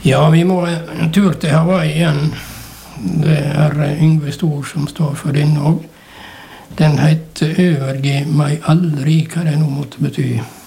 Ja, vi må en tur til Hawaii igjen. Det Yngve Stor som står for den også. Den heter «Overgi meg aldri», hva det nå måtte bety.